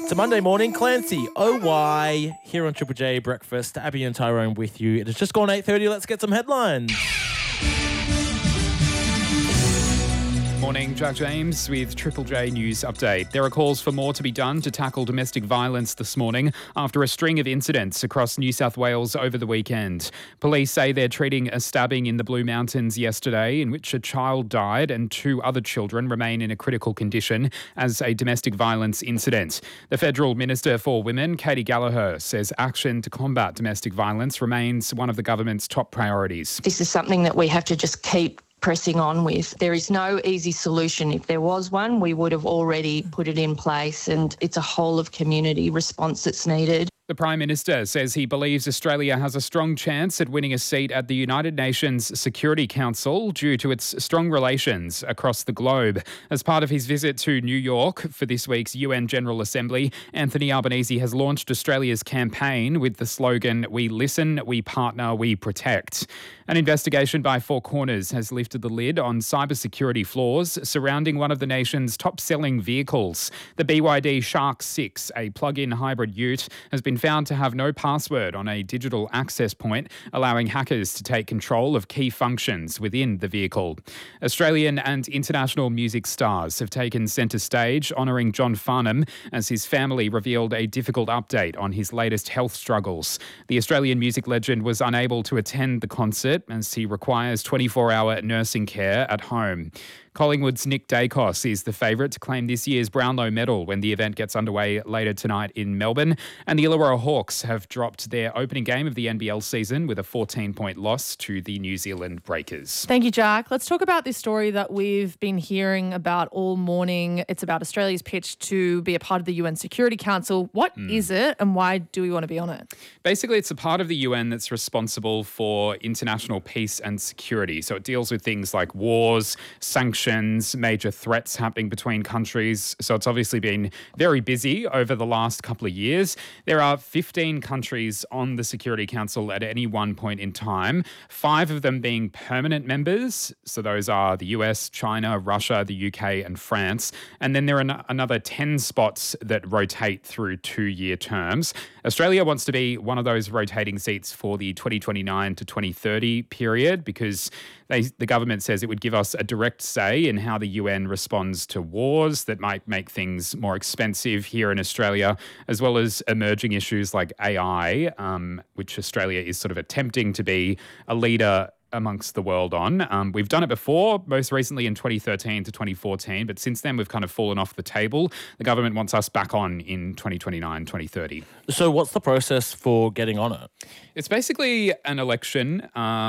It's a Monday morning. Clancy, OY, here on Triple J Breakfast. Abby and Tyrone with you. It has just gone 8:30. Let's get some headlines. Morning, Jack James with Triple J News Update. There are calls for more to be done to tackle domestic violence this morning after a string of incidents across New South Wales over the weekend. Police say they're treating a stabbing in the Blue Mountains yesterday in which a child died and 2 other children remain in a critical condition as a domestic violence incident. The Federal Minister for Women, Katie Gallagher, says action to combat domestic violence remains one of the government's top priorities. This is something that we have to just keep pressing on with. There is no easy solution. If there was one, we would have already put it in place, and it's a whole of community response that's needed. The Prime Minister says he believes Australia has a strong chance at winning a seat at the United Nations Security Council due to its strong relations across the globe. As part of his visit to New York for this week's UN General Assembly, Anthony Albanese has launched Australia's campaign with the slogan, "We listen, we partner, we protect." An investigation by Four Corners has lifted the lid on cybersecurity flaws surrounding one of the nation's top-selling vehicles. The BYD Shark 6, a plug-in hybrid ute, has been found to have no password on a digital access point, allowing hackers to take control of key functions within the vehicle. Australian and international music stars have taken centre stage, honouring John Farnham as his family revealed a difficult update on his latest health struggles. The Australian music legend was unable to attend the concert as he requires 24-hour nursing care at home. Collingwood's Nick Dacos is the favourite to claim this year's Brownlow medal when the event gets underway later tonight in Melbourne. And the Illawarra Hawks have dropped their opening game of the NBL season with a 14-point loss to the New Zealand Breakers. Thank you, Jack. Let's talk about this story that we've been hearing about all morning. It's about Australia's pitch to be a part of the UN Security Council. What is it and why do we want to be on it? Basically, it's a part of the UN that's responsible for international peace and security. So it deals with things like wars, sanctions, major threats happening between countries. So it's obviously been very busy over the last couple of years. There are 15 countries on the Security Council at any one point in time, 5 of them being permanent members. So those are the US, China, Russia, the UK and France. And then there are another 10 spots that rotate through 2-year terms. Australia wants to be one of those rotating seats for the 2029 to 2030 period because the government says it would give us a direct say in how the UN responds to wars that might make things more expensive here in Australia, as well as emerging issues like AI, which Australia is sort of attempting to be a leader amongst the world on. We've done it before, most recently in 2013 to 2014, but since then we've kind of fallen off the table. The government wants us back on in 2029, 2030. So what's the process for getting on it? It's basically an election,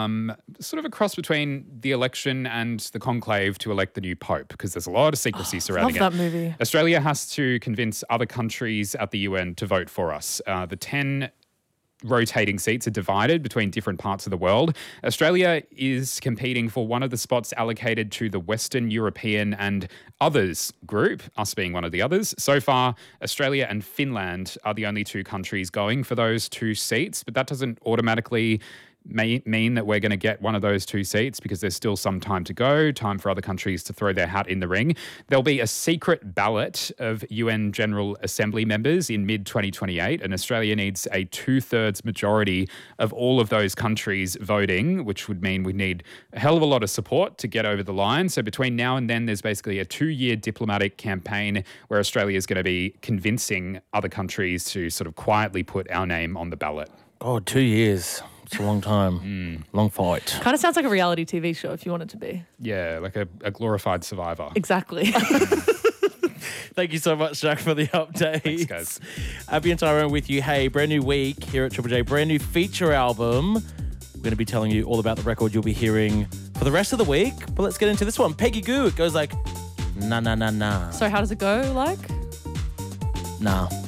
sort of a cross between the election and the conclave to elect the new pope, because there's a lot of secrecy surrounding it. Love that movie. Australia has to convince other countries at the UN to vote for us. The 10 rotating seats are divided between different parts of the world. Australia is competing for one of the spots allocated to the Western European and others group, us being one of the others. So far, Australia and Finland are the only 2 countries going for those 2 seats, but that doesn't automatically mean that we're going to get one of those 2 seats because there's still some time to go, time for other countries to throw their hat in the ring. There'll be a secret ballot of UN General Assembly members in mid-2028, and Australia needs a 2/3 majority of all of those countries voting, which would mean we need a hell of a lot of support to get over the line. So between now and then, there's basically a 2-year diplomatic campaign where Australia is going to be convincing other countries to sort of quietly put our name on the ballot. Oh, 2 years. It's a long time. Long fight. Kind of sounds like a reality TV show if you want it to be. Yeah, like a glorified Survivor. Exactly. Thank you so much, Jack, for the update. Thanks, guys. Abby and Tyrone with you. Hey, brand new week here at Triple J. Brand new feature album. We're going to be telling you all about the record you'll be hearing for the rest of the week. But let's get into this one. Peggy Gou. It goes like, na, na, na, na. So how does it go like? Nah.